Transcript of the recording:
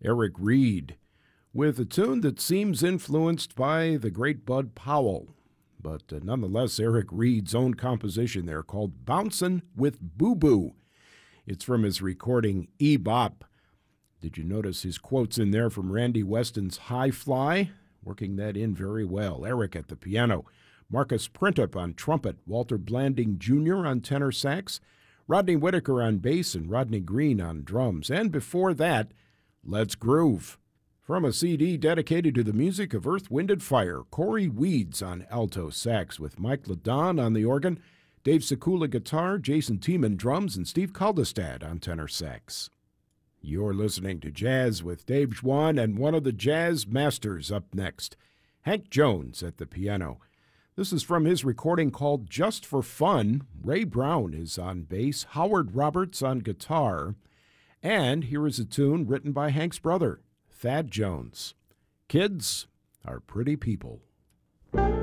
Eric Reed, with a tune that seems influenced by the great Bud Powell. But nonetheless, Eric Reed's own composition there called Bouncin' with Boo Boo. It's from his recording E-Bop. Did you notice his quotes in there from Randy Weston's High Fly? Working that in very well. Eric at the piano. Marcus Printup on trumpet. Walter Blanding Jr. on tenor sax. Rodney Whitaker on bass and Rodney Green on drums. And before that, Let's Groove. From a CD dedicated to the music of Earth, Wind, and Fire, Corey Weeds on alto sax with Mike LaDon on the organ, Dave Sekula guitar, Jason Tiemann drums, and Steve Kaldestad on tenor sax. You're listening to Jazz with Dave Schwann, and one of the jazz masters up next, Hank Jones at the piano. This is from his recording called Just for Fun. Ray Brown is on bass, Howard Roberts on guitar, and here is a tune written by Hank's brother, Thad Jones. Kids are pretty people.